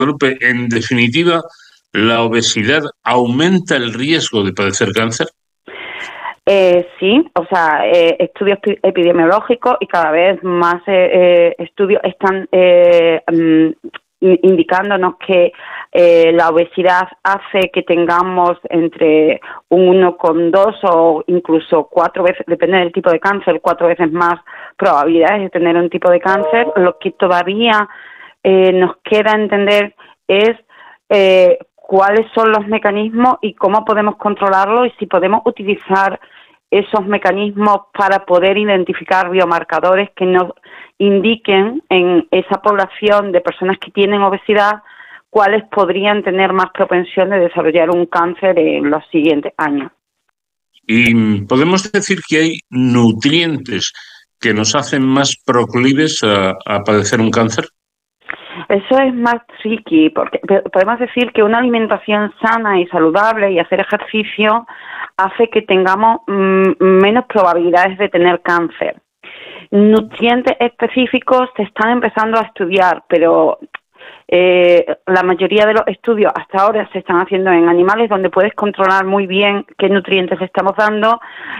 Guadalupe, en definitiva, ¿la obesidad aumenta el riesgo de padecer cáncer? Sí, o sea, estudios epidemiológicos y cada vez más estudios están indicándonos que la obesidad hace que tengamos entre un 1,2 o incluso 4 veces, depende del tipo de cáncer, 4 veces más probabilidades de tener un tipo de cáncer. Lo que todavía nos queda entender es cuáles son los mecanismos y cómo podemos controlarlo y si podemos utilizar esos mecanismos para poder identificar biomarcadores que nos indiquen en esa población de personas que tienen obesidad cuáles podrían tener más propensión de desarrollar un cáncer en los siguientes años. Y podemos decir que hay nutrientes que nos hacen más proclives a padecer un cáncer. Eso es más tricky, porque podemos decir que una alimentación sana y saludable y hacer ejercicio hace que tengamos menos probabilidades de tener cáncer. Nutrientes específicos se están empezando a estudiar, pero la mayoría de los estudios hasta ahora se están haciendo en animales donde puedes controlar muy bien qué nutrientes le estamos dando.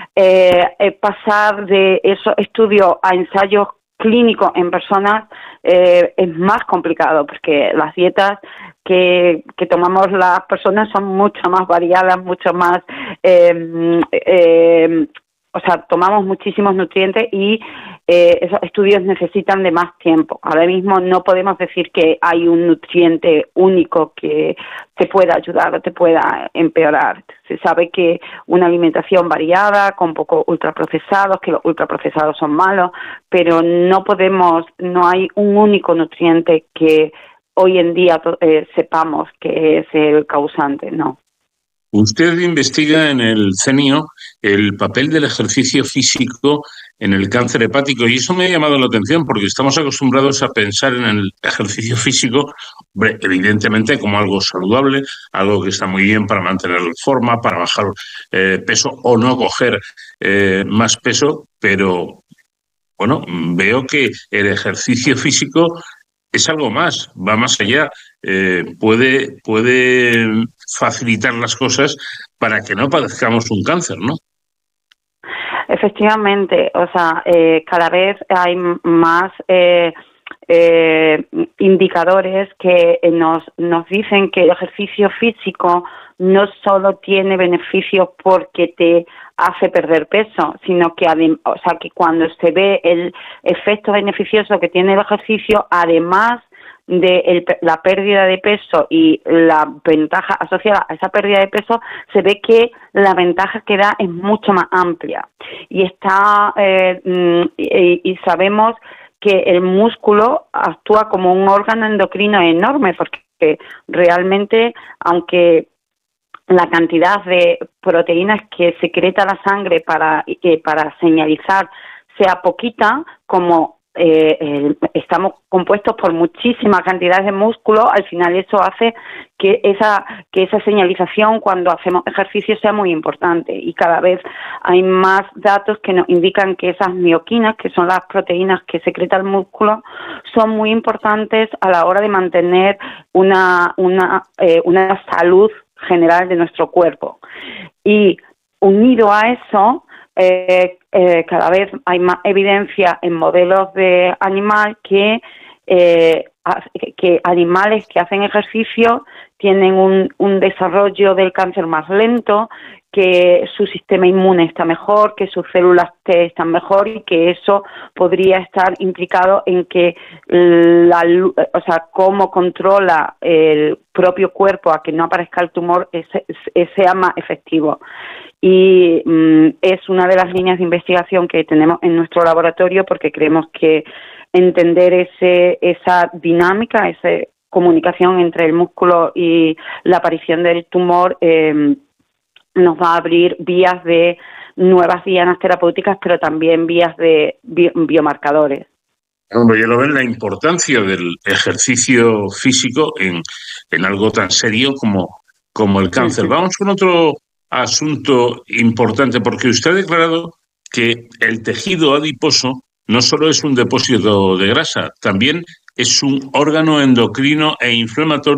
Pasar de esos estudios a ensayos clínicos en personas es más complicado porque las dietas que tomamos las personas son mucho más variadas, mucho más o sea, tomamos muchísimos nutrientes y esos estudios necesitan de más tiempo. Ahora mismo no podemos decir que hay un nutriente único que te pueda ayudar o te pueda empeorar. Se sabe que una alimentación variada, con pocos ultraprocesados, que los ultraprocesados son malos, pero no hay un único nutriente que hoy en día sepamos que es el causante, no. Usted investiga en el CENIO el papel del ejercicio físico en el cáncer hepático y eso me ha llamado la atención porque estamos acostumbrados a pensar en el ejercicio físico, evidentemente como algo saludable, algo que está muy bien para mantener la forma, para bajar peso o no coger más peso, pero bueno, veo que el ejercicio físico es algo más, va más allá, puede facilitar las cosas para que no padezcamos un cáncer, ¿no? Efectivamente, o sea, cada vez hay más indicadores que nos dicen que el ejercicio físico no solo tiene beneficios porque te hace perder peso, sino que, o sea, que cuando se ve el efecto beneficioso que tiene el ejercicio, además de la pérdida de peso y la ventaja asociada a esa pérdida de peso, se ve que la ventaja que da es mucho más amplia. Y y sabemos que el músculo actúa como un órgano endocrino enorme, porque realmente, aunque la cantidad de proteínas que secreta la sangre para señalizar sea poquita, como estamos compuestos por muchísimas cantidades de músculo, al final eso hace que esa señalización cuando hacemos ejercicio sea muy importante y cada vez hay más datos que nos indican que esas mioquinas, que son las proteínas que secreta el músculo, son muy importantes a la hora de mantener una salud general de nuestro cuerpo. Y unido a eso, cada vez hay más evidencia en modelos de animal que animales que hacen ejercicio tienen un desarrollo del cáncer más lento, que su sistema inmune está mejor, que sus células T están mejor y que eso podría estar implicado en que cómo controla el propio cuerpo a que no aparezca el tumor sea más efectivo. Y es una de las líneas de investigación que tenemos en nuestro laboratorio porque creemos que entender esa dinámica, esa comunicación entre el músculo y la aparición del tumor nos va a abrir vías de nuevas dianas terapéuticas, pero también vías de biomarcadores. Hombre, ya lo ven la importancia del ejercicio físico en algo tan serio como el cáncer. Vamos con otro asunto importante, porque usted ha declarado que el tejido adiposo no solo es un depósito de grasa, también es un órgano endocrino e inflamatorio